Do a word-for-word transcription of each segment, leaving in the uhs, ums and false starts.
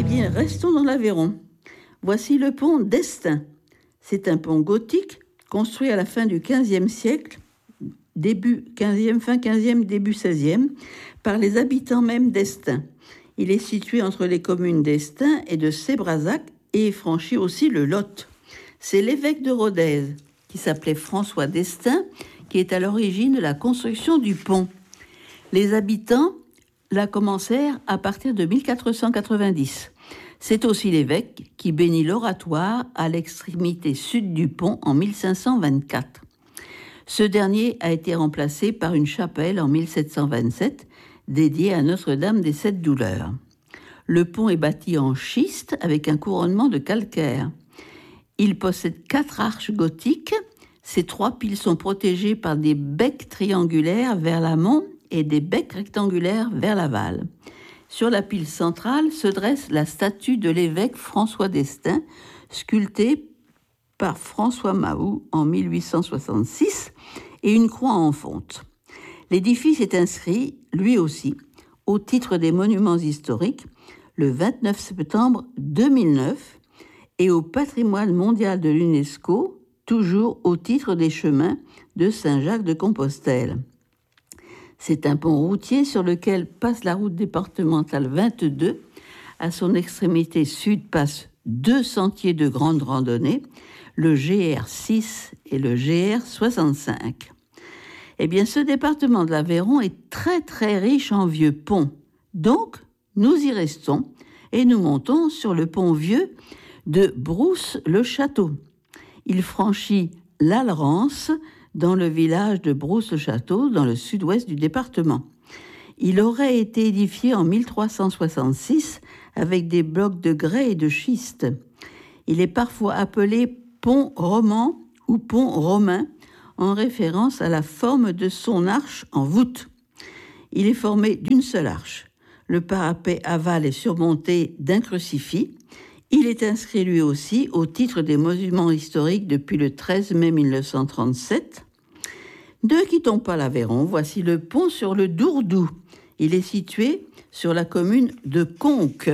bien, restons dans l'Aveyron. Voici le pont d'Estaing. C'est un pont gothique construit à la fin du quinzième siècle, début quinzième, fin quinzième, début seizième, par les habitants même d'Estaing. Il est situé entre les communes d'Estaing et de Sébrazac et franchit aussi le Lot. C'est l'évêque de Rodez, qui s'appelait François d'Estaing, qui est à l'origine de la construction du pont. Les habitants la commencèrent à partir de mille quatre cent quatre-vingt-dix. C'est aussi l'évêque qui bénit l'oratoire à l'extrémité sud du pont en mille cinq cent vingt-quatre. Ce dernier a été remplacé par une chapelle en mille sept cent vingt-sept, dédiée à Notre-Dame des Sept Douleurs. Le pont est bâti en schiste avec un couronnement de calcaire. Il possède quatre arches gothiques. Ces trois piles sont protégées par des becs triangulaires vers l'amont et des becs rectangulaires vers l'aval. Sur la pile centrale se dresse la statue de l'évêque François d'Estaing, sculptée par François Mahou en mille huit cent soixante-six, et une croix en fonte. L'édifice est inscrit, lui aussi, au titre des monuments historiques le vingt-neuf septembre deux mille neuf et au patrimoine mondial de l'UNESCO, toujours au titre des chemins de Saint-Jacques-de-Compostelle. C'est un pont routier sur lequel passe la route départementale vingt-deux. À son extrémité sud passent deux sentiers de grande randonnée, le G R six et le G R soixante-cinq. Eh bien, ce département de l'Aveyron est très très riche en vieux ponts. Donc, nous y restons et nous montons sur le pont vieux de Brousse-le-Château. Il franchit l'Alrance dans le village de Brousse-le-Château, dans le sud-ouest du département. Il aurait été édifié en mille trois cent soixante-six avec des blocs de grès et de schiste. Il est parfois appelé pont roman ou pont romain, en référence à la forme de son arche en voûte. Il est formé d'une seule arche. Le parapet aval est surmonté d'un crucifix. Il est inscrit lui aussi au titre des monuments historiques depuis le treize mai mille neuf cent trente-sept. Ne quittons pas l'Aveyron, voici le pont sur le Dourdou. Il est situé sur la commune de Conques.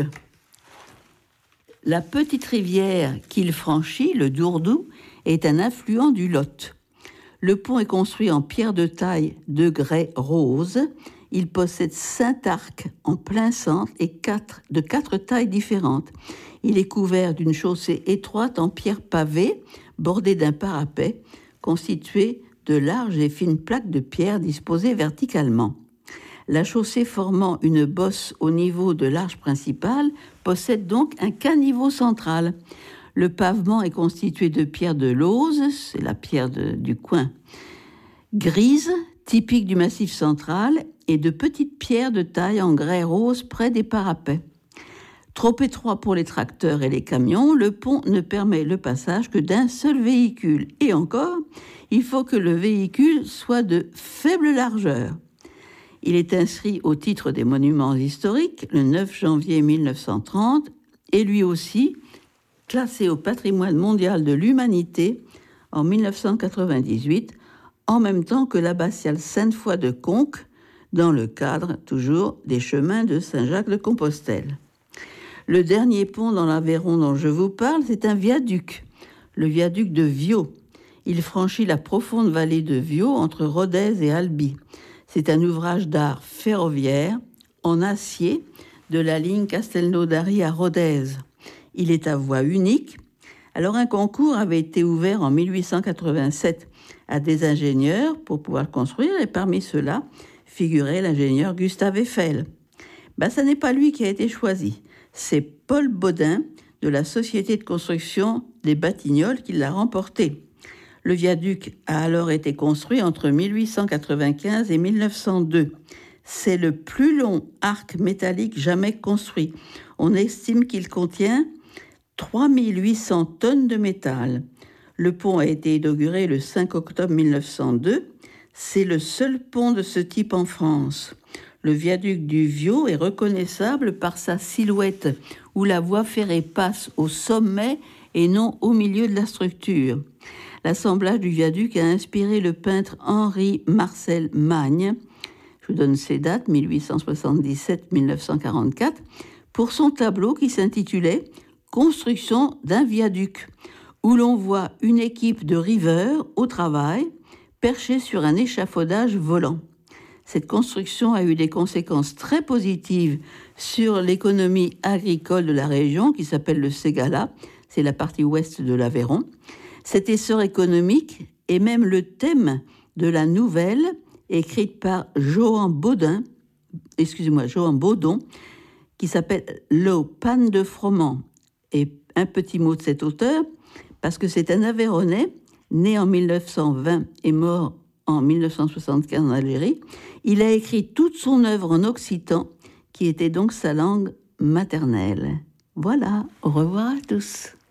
La petite rivière qu'il franchit, le Dourdou, est un affluent du Lot. Le pont est construit en pierre de taille de grès rose. Il possède cinq arcs en plein centre et quatre, de quatre tailles différentes. Il est couvert d'une chaussée étroite en pierre pavée, bordée d'un parapet, constitué de larges et fines plaques de pierre disposées verticalement. La chaussée formant une bosse au niveau de l'arche principale possède donc un caniveau central. Le pavement est constitué de pierre de lauze, c'est la pierre de, du coin, grise, typique du massif central, et de petites pierres de taille en grès rose près des parapets. Trop étroit pour les tracteurs et les camions, le pont ne permet le passage que d'un seul véhicule. Et encore, il faut que le véhicule soit de faible largeur. Il est inscrit au titre des monuments historiques le neuf janvier mille neuf cent trente et lui aussi classé au patrimoine mondial de l'humanité en mille neuf cent quatre-vingt-dix-huit, en même temps que l'abbatiale Sainte-Foy de Conques, dans le cadre toujours des chemins de Saint-Jacques-de-Compostelle. Le dernier pont dans l'Aveyron dont je vous parle, c'est un viaduc, le viaduc de Viau. Il franchit la profonde vallée de Viau entre Rodez et Albi. C'est un ouvrage d'art ferroviaire en acier de la ligne Castelnaudary à Rodez. Il est à voie unique. Alors un concours avait été ouvert en mille huit cent quatre-vingt-sept à des ingénieurs pour pouvoir le construire, et parmi ceux-là figurait l'ingénieur Gustave Eiffel. Ben, ça n'est pas lui qui a été choisi. C'est Paul Baudin de la Société de construction des Batignolles qui l'a remporté. Le viaduc a alors été construit entre mille huit cent quatre-vingt-quinze et mille neuf cent deux. C'est le plus long arc métallique jamais construit. On estime qu'il contient trois mille huit cents tonnes de métal. Le pont a été inauguré le cinq octobre mille neuf cent deux. C'est le seul pont de ce type en France. Le viaduc du Viau est reconnaissable par sa silhouette, où la voie ferrée passe au sommet et non au milieu de la structure. L'assemblage du viaduc a inspiré le peintre Henri-Marcel Magne, je vous donne ces dates, mille huit cent soixante-dix-sept à mille neuf cent quarante-quatre, pour son tableau qui s'intitulait « Construction d'un viaduc », où l'on voit une équipe de riveurs au travail, perchés sur un échafaudage volant. Cette construction a eu des conséquences très positives sur l'économie agricole de la région, qui s'appelle le Ségala, c'est la partie ouest de l'Aveyron. Cet essor économique est même le thème de la nouvelle écrite par Johan Baudin, excusez-moi, Johan Baudon, qui s'appelle L'eau panne de froment. Et un petit mot de cet auteur, parce que c'est un Aveyronnais, né en mille neuf cent vingt et mort en mille neuf cent soixante-quinze en Algérie. Il a écrit toute son œuvre en occitan, qui était donc sa langue maternelle. Voilà, au revoir à tous.